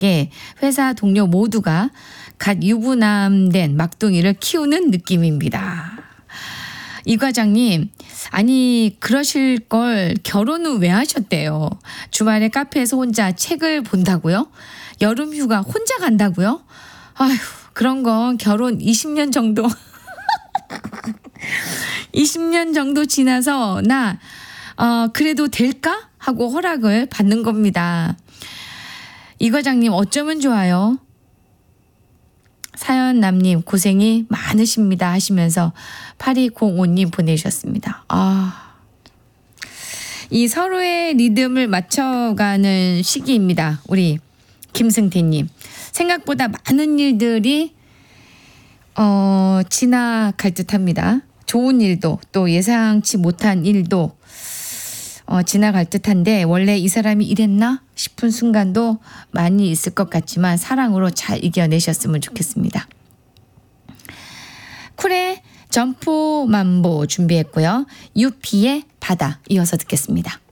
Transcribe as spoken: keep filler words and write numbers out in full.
맞게 회사 동료 모두가 갓 유부남된 막둥이를 키우는 느낌입니다. 이 과장님, 아니 그러실 걸 결혼은 왜 하셨대요? 주말에 카페에서 혼자 책을 본다고요? 여름 휴가 혼자 간다고요? 아휴, 그런 건 결혼 이십 년 정도 이십 년 정도 지나서 나 어, 그래도 될까? 하고 허락을 받는 겁니다. 이 과장님 어쩌면 좋아요? 사연남님 고생이 많으십니다 하시면서 팔이공오님 보내주셨습니다. 아, 이 서로의 리듬을 맞춰가는 시기입니다. 우리 김승태님. 생각보다 많은 일들이 어, 지나갈 듯합니다. 좋은 일도 또 예상치 못한 일도 어, 지나갈 듯한데 원래 이 사람이 이랬나 싶은 순간도 많이 있을 것 같지만 사랑으로 잘 이겨내셨으면 좋겠습니다. 쿨의 점포만보 준비했고요. 유피의 바다 이어서 듣겠습니다.